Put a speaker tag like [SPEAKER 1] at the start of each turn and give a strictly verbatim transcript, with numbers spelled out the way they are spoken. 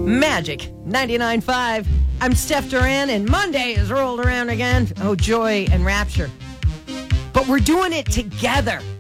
[SPEAKER 1] Magic ninety-nine point five. I'm Steph Duran, and Monday is rolled around again. Oh, joy and rapture. But we're doing it together.